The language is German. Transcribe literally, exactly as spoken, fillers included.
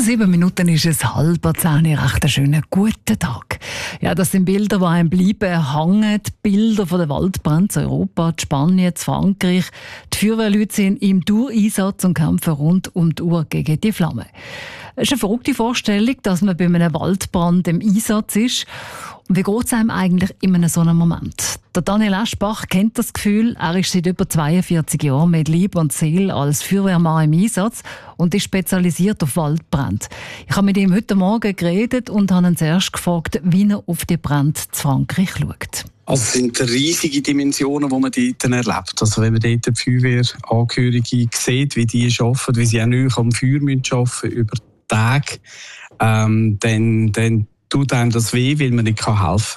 Sieben Minuten ist es halb zehn, recht einen schönen guten Tag. Ja, das sind Bilder, die einem bleiben hängen. Bilder von den Waldbränden in Europa, in Spanien, in Frankreich. Die Feuerwehrleute sind im Dauereinsatz und kämpfen rund um die Uhr gegen die Flammen. Es ist eine verrückte Vorstellung, dass man bei einem Waldbrand im Einsatz ist. Und wie geht es einem eigentlich in einem so einem Moment? Der Daniel Eschbach kennt das Gefühl. Er ist seit über zweiundvierzig Jahren mit Leib und Seele als Feuerwehrmann im Einsatz und ist spezialisiert auf Waldbrände. Ich habe mit ihm heute Morgen geredet und habe ihn zuerst gefragt, wie er auf die Brände in Frankreich schaut. Also es sind riesige Dimensionen, die man dort erlebt. Also wenn man dort die Feuerwehrangehörige sieht, wie die arbeiten, wie sie auch nicht am Feuer arbeiten müssen, über Tage, ähm, dann, dann tut einem das weh, weil man nicht helfen kann.